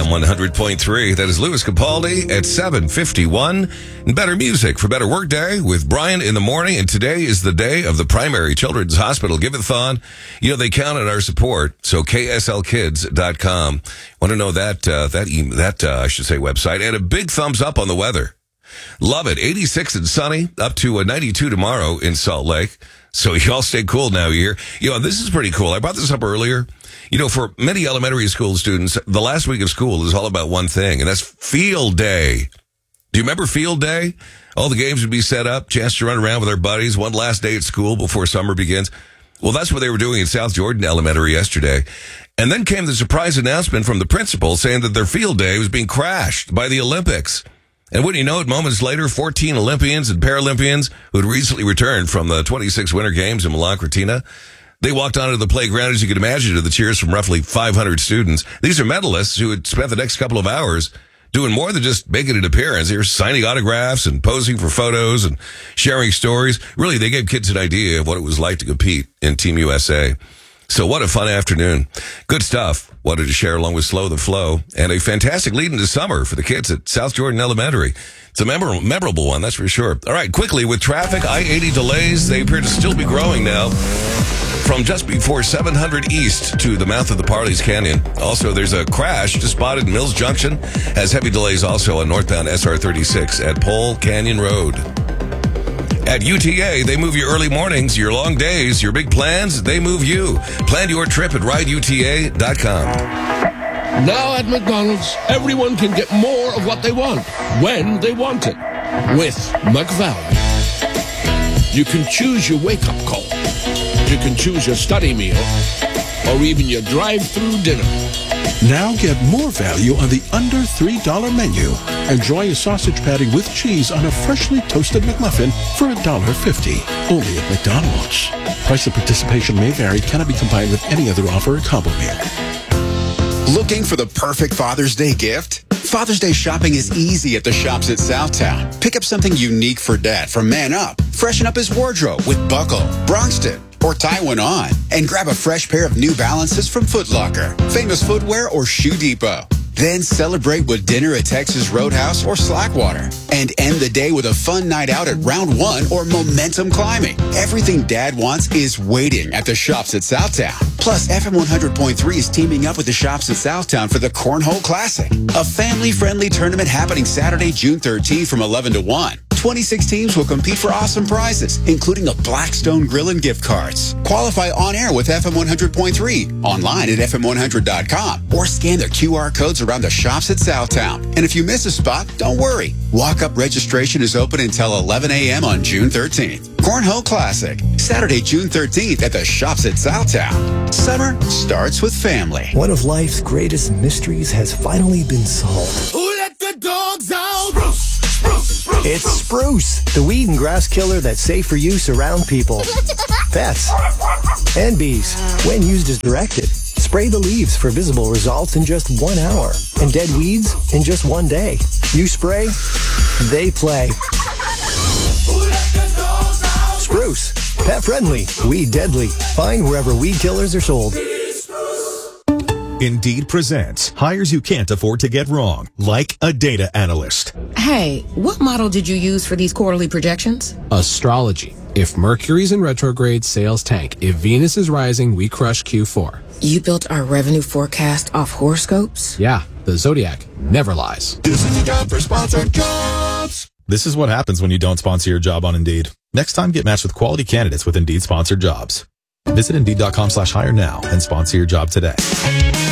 FM 100.3. That is Louis Capaldi at 7:51. And better music for better workday with Brian in the morning. And today is the day of the Primary Children's Hospital Give-a-thon. You know, they count on our support. So KSLkids.com. Want to know that website. And a big thumbs up on the weather. Love it. 86 and sunny, up to 92 tomorrow in Salt Lake. So y'all stay cool now here. You know, this is pretty cool. I brought this up earlier. You know, for many elementary school students, the last week of school is all about one thing, and that's field day. Do you remember field day? All the games would be set up, chance to run around with our buddies, one last day at school before summer begins. Well, that's what they were doing at South Jordan Elementary yesterday. And then came the surprise announcement from the principal saying that their field day was being crashed by the Olympics. And wouldn't you know it, moments later, 14 Olympians and Paralympians who had recently returned from the 26 Winter Games in Milan Cortina, they walked onto the playground, as you can imagine, to the cheers from roughly 500 students. These are medalists who had spent the next couple of hours doing more than just making an appearance. They were signing autographs and posing for photos and sharing stories. Really, they gave kids an idea of what it was like to compete in Team USA. So what a fun afternoon. Good stuff. Wanted to share along with Slow the Flow, and a fantastic lead into summer for the kids at South Jordan Elementary. It's a memorable one, that's for sure. All right, quickly, with traffic, I-80 delays, they appear to still be growing now from just before 700 East to the mouth of the Parleys Canyon. Also, there's a crash just spotted in Mills Junction, has heavy delays also on northbound SR36 at Pole Canyon Road. At UTA, they move your early mornings, your long days, your big plans, they move you. Plan your trip at rideuta.com. Now at McDonald's, everyone can get more of what they want, when they want it, with McValue. You can choose your wake-up call. You can choose your study meal, or even your drive-through dinner. Now get more value on the under $3 menu. Enjoy a sausage patty with cheese on a freshly toasted McMuffin for $1.50. Only at McDonald's. Price of participation may vary. Cannot be combined with any other offer or combo meal. Looking for the perfect Father's Day gift? Father's Day shopping is easy at the shops at Southtown. Pick up something unique for Dad from Man Up. Freshen up his wardrobe with Buckle, Bronxton, or tie one on, and grab a fresh pair of New Balances from Foot Locker, Famous Footwear, or Shoe Depot. Then celebrate with dinner at Texas Roadhouse or Slackwater, and end the day with a fun night out at Round 1 or Momentum Climbing. Everything Dad wants is waiting at the shops at Southtown. Plus, FM 100.3 is teaming up with the shops at Southtown for the Cornhole Classic, a family-friendly tournament happening Saturday, June 13th from 11 to 1. 26 teams will compete for awesome prizes, including a Blackstone Grill and gift cards. Qualify on air with FM 100.3, online at FM100.com, or scan the QR codes around the shops at Southtown. And if you miss a spot, don't worry. Walk-up registration is open until 11 a.m. on June 13th. Cornhole Classic, Saturday, June 13th at the shops at Southtown. Summer starts with family. One of life's greatest mysteries has finally been solved. Who let the dogs out? It's Spruce, the weed and grass killer that's safe for use around people, pets, and bees. When used as directed, spray the leaves for visible results in just 1 hour, and dead weeds in just 1 day. You spray, they play. Spruce, pet friendly, weed deadly. Find wherever weed killers are sold. Indeed presents hires you can't afford to get wrong, like a data analyst. Hey, what model did you use for these quarterly projections? Astrology. If Mercury's in retrograde, sales tank. If Venus is rising, we crush Q4. You built our revenue forecast off horoscopes? Yeah, the Zodiac never lies. This is the job for sponsored jobs. This is what happens when you don't sponsor your job on Indeed. Next time, get matched with quality candidates with Indeed sponsored jobs. Visit Indeed.com/hire now and sponsor your job today.